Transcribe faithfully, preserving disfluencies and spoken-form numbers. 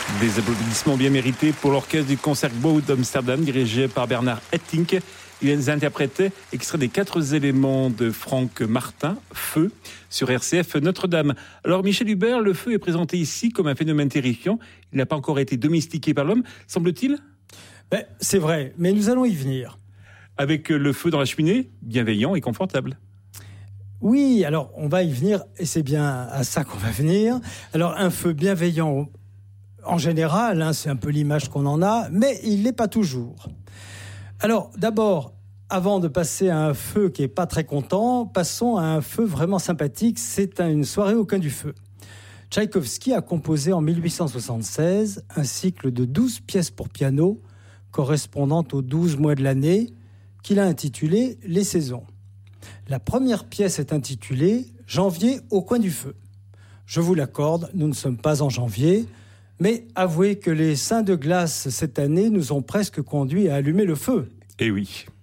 Des applaudissements bien mérités pour l'orchestre du Concertgebouw d'Amsterdam, dirigé par Bernard Haitink. Il les interprétait, extrait des quatre éléments de Franck Martin, Feu, sur R C F Notre-Dame. Alors Michel Hubert, le feu est présenté ici comme un phénomène terrifiant. Il n'a pas encore été domestiqué par l'homme, semble-t-il ? Ben, c'est vrai, mais nous allons y venir. Avec le feu dans la cheminée, bienveillant et confortable. Oui, alors on va y venir, et c'est bien à ça qu'on va venir. Alors un feu bienveillant, en général, hein, c'est un peu l'image qu'on en a, mais il l'est pas toujours. Alors d'abord, avant de passer à un feu qui est pas très content, passons à un feu vraiment sympathique, c'est une soirée au coin du feu. Tchaïkovski a composé en mille huit cent soixante-seize un cycle de douze pièces pour piano, correspondant aux douze mois de l'année, qu'il a intitulé « Les saisons ». La première pièce est intitulée « Janvier au coin du feu ». Je vous l'accorde, nous ne sommes pas en janvier, mais avouez que les seins de glace cette année nous ont presque conduits à allumer le feu. Eh oui.